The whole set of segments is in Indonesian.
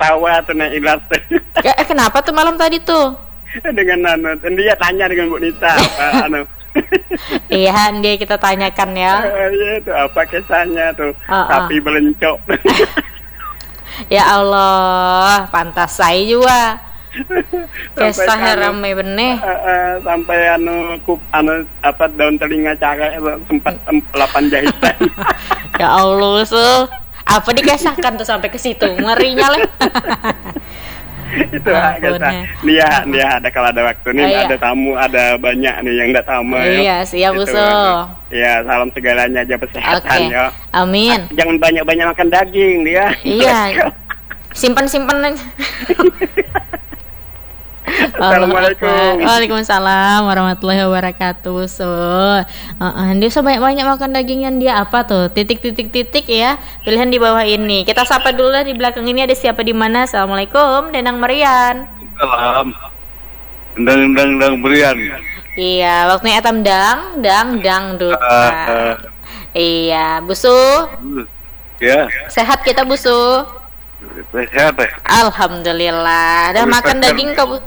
ketawa tuh Nek Ilas. Kenapa tuh malam tadi tuh? Dengan dia tanya dengan Bu Nisa apa Iya, dia kita tanyakan ya. Iya itu apa kisahnya tuh sapi belencok. Ya Allah, pantas saya juga. Kisah ramai bener. Sampai apa daun telinga cakek sempat 8 jahitan. Ya Allah, apa dikisahkan tuh sampai ke situ? Ngerinya lah. Itu kisah. Dia ada kalau ada waktu nih, ada tamu, ada banyak nih yang enggak tamu. Iya, siap Busu. Ya, salam segalanya aja kesehatan ya. Amin. Jangan banyak-banyak makan daging dia. Iya. Simpan-simpan aja. Assalamualaikum. Waalaikumsalam warahmatullahi wabarakatuh. Dia banyak-banyak makan dagingnya. Dia apa tuh? Titik ya. Pilihan di bawah ini. Kita sapa dulu lah, di belakang ini ada siapa di mana? Assalamualaikum, Denang Merian. Salam. Dang Merian. Iya, waktunya etam dangdut. Iya, Busu. Ya. Sehat kita Busu. Sehat ya? Alhamdulillah. Udah makan daging kau?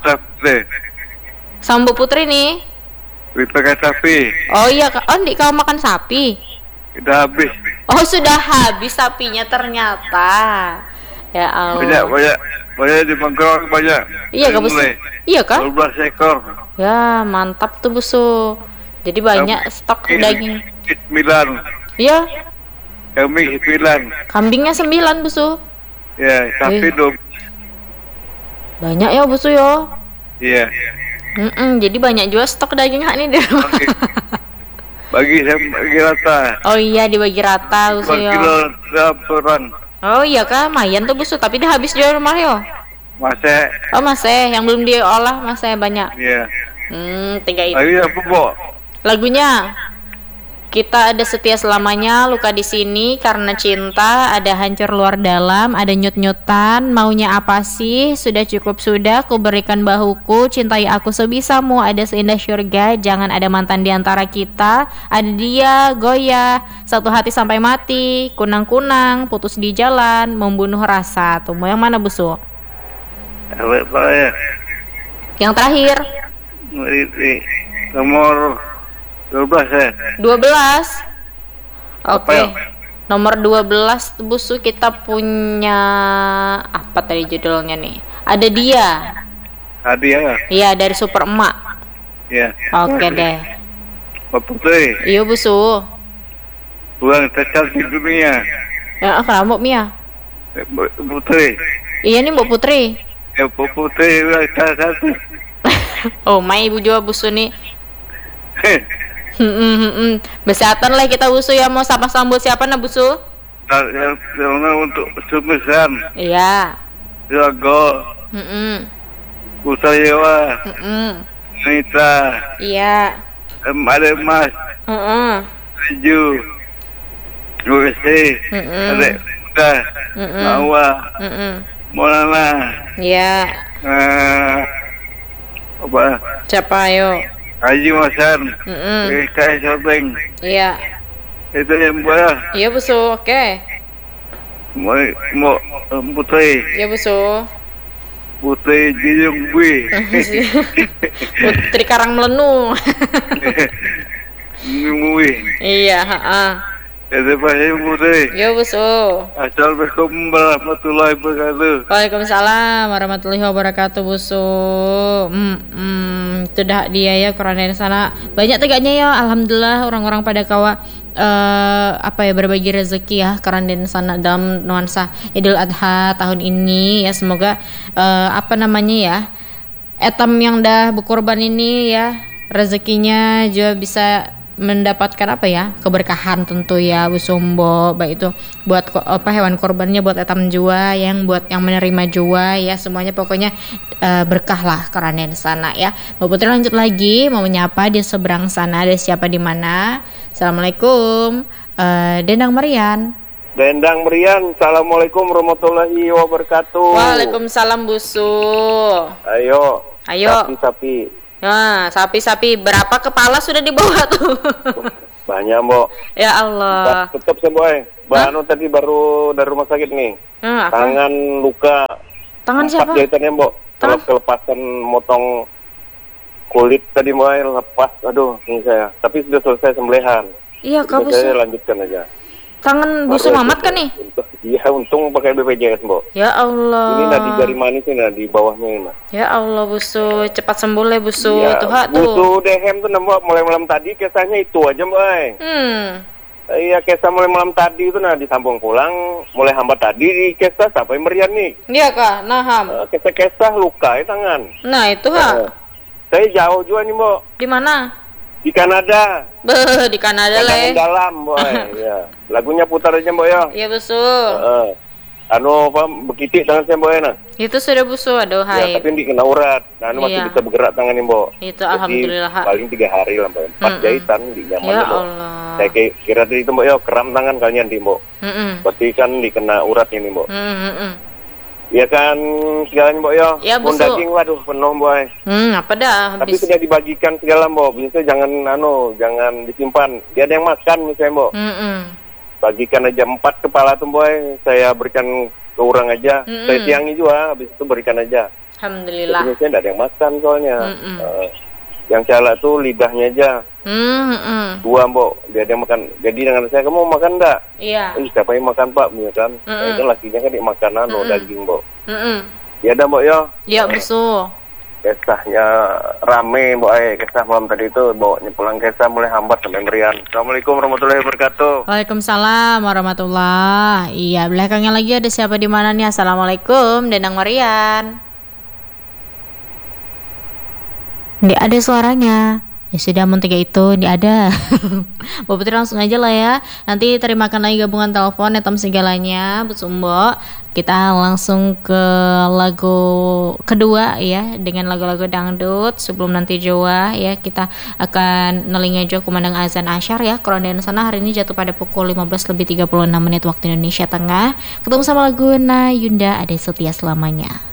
Sama Bu Putri nih. Pakai sapi. Oh iya, kau makan sapi? Sudah habis. Oh sudah habis sapinya ternyata. Ya Allah. Banyak di Bangkok banyak. Iya kak Busu? Iya kak? 12 ekor. Ya mantap tuh Busu. Jadi banyak stok daging. 9. Iya. Kambing 9. Kambingnya 9 Busu. Ya, sapi 12. Banyak ya Busu ya. Iya. Jadi banyak juga stok daging nih deh. Bagi rata. Oh iya, dibagi rata Busu ya. Kilo laporan. Oh iya kak, lumayan tuh Busu, tapi dia habis jual rumah yo. Masih. Oh masih, yang belum diolah masih banyak. Iya. 3 itu. Lagi apa, Bo? Lagunya Kita Ada Setia Selamanya, Luka di Sini, Karena Cinta, ada Hancur Luar Dalam, ada Nyut-nyutan, Maunya Apa Sih, Sudah Cukup Sudah, Ku Berikan Bahuku, Cintai Aku Sebisamu, ada Seindah Syurga, Jangan Ada Mantan Di Antara Kita, ada Dia, Goyah, Satu Hati Sampai Mati, Kunang-kunang, Putus di Jalan, Membunuh Rasa. Tuh mau yang mana Busu? Yang terakhir nomor 12 ya? 12. Oke. Ya? Nomor 12 Busu kita punya apa tadi judulnya nih? Ada Dia. Hadiah. Iya, dari Super Emak. Iya. Oke deh. Mbak Putri. Iya Busu. Buang tercal di dunia. Ya, kenapa Mia? Putri. Iya nih Mbak Putri. Ya Mbak Putri udah satu. Oh, Ibu juga Busu nih. Kesehatan lah kita Busu ya. Mau sapa sambut siapa nah Busu? Yang untuk Sumesan. Iya. Jago. Usayawa. Nita. Iya. Ada Mas. Raju. Lucy. Ada Uda. Mawa. Molana. Iya. Apa? Siapa ayo? Haji Masan. Kayak shopping. Iya. Itu yang boleh. Iya Busu, oke. Mau Putri. Iya Busu. Putri Jiyung Bui. Putri Karang Melenu. Bui. Iya, Itu pasti Putri. Iya Busu. Assalamualaikum warahmatullahi wabarakatuh. Waalaikumsalam warahmatullahi wabarakatuh Busu. Itu dah dia ya corona di sana. Banyak tegaknya ya, alhamdulillah orang-orang pada kawa berbagi rezeki ya karena di sana dalam nuansa Idul Adha tahun ini ya. Semoga etam yang dah berkorban ini ya rezekinya juga bisa mendapatkan keberkahan tentu ya Bu Sumbo, baik itu buat hewan korbannya, buat etam jua, buat yang menerima jua ya, semuanya pokoknya berkah lah karena di sana ya. Mbak Putri lanjut lagi mau menyapa di seberang sana, ada siapa di mana? Assalamualaikum. Dendang Merian. Dendang Merian, assalamualaikum warahmatullahi wabarakatuh. Waalaikumsalam Busu. Ayo. Sapi. Nah, sapi berapa kepala sudah dibawa tuh? Banyak, Mbok. Ya Allah. Tetap sih, Boy. Tadi baru dari rumah sakit nih. Tangan luka Tangan siapa? jahitannya, Mbok. Kalau Tangan? kelepasan motong kulit tadi mulai lepas. Aduh, ini saya. Tapi sudah selesai sembelihan. Iya, Kak Sudah saya Busu. lanjutkan aja. Tangan Busu Baru Mamat aja, kan nih? Iya, untung pakai BPJS, Mbok. Ya Allah. Ini di jari manis ini, di bawahnya ini. Ya Allah Busu, cepat sembuh le Busu. Iya, Tuh, Hak, tuh. Busu Dehem tuh, Mbok. Mulai malam tadi kisahnya itu aja, Mbak. Iya, kisah mulai malam tadi itu disambung pulang, mulai hambat tadi di kisah sampai merian nih. Iya Kak, naham. Kisah luka tangan. Nah, itu Hak. Saya jauh juga nih, Mbok. Di mana? Di Kanada. Beh, di Kanada le. Dalam, Boy. Ya. Lagunya putar aja, Mbok ya. Iya Busu. Apa begitu tangan saya, Mbok ya. Itu sudah Busu, aduh Ya, hai. tapi dikena urat. Masih Iya. bisa bergerak tangannya, Mbok. Itu Jadi, alhamdulillah Hak. paling 3 hari lah, Mbok. 4 jahitan di nyaman, Ya Mbok. Allah. Saya kira tadi itu, Mbok ya, keram tangan kalian di, Mbok. Berarti kan dikena urat ini, Mbok. Ya kan segalanya, Mbok ya. Ya, Pun Busu. daging, waduh, penuh, Boy. Apa dah Tapi habis. sudah dibagikan segala, Mbok. Bisa jangan jangan disimpan. Dia ada yang makan misalnya, Mbok. Bagikan aja 4 kepala tuh, Boy. Saya berikan ke orang aja. Saya siangi juga, habis itu berikan aja. Alhamdulillah. Jadi saya tidak ada yang makan soalnya. Yang salah tuh lidahnya aja. 2, Mbok. Dia ada yang makan. Jadi dengan saya, kamu mau makan enggak? Iya. Siapa yang makan, Pak? Misalkan. Itu lakinya kan dimakan daging, Mbok. Ya ada, Mbok ya. Ya Busu. Kisahnya rame, Mbok. Kisah malam tadi itu bawanya pulang kisah mulai hambat sampai merian. Assalamualaikum warahmatullahi wabarakatuh. Waalaikumsalam warahmatullah. Iya, belakangnya lagi ada siapa di mana nih? Assalamualaikum, Denang Marian. Nggak ada suaranya. Ya sudah, mentega itu nggak ada. Mbak Putri langsung aja lah ya. Nanti terimakan lagi gabungan telepon etam segalanya, Bu Sumbo. Kita langsung ke lagu kedua ya, dengan lagu-lagu dangdut. Sebelum nanti Jawa ya, kita akan nelingejo kumandang azan asyar ya. Kerondean sana hari ini jatuh pada pukul 15:36 waktu Indonesia Tengah. Ketemu sama lagu Na Yunda Ada Setia Selamanya.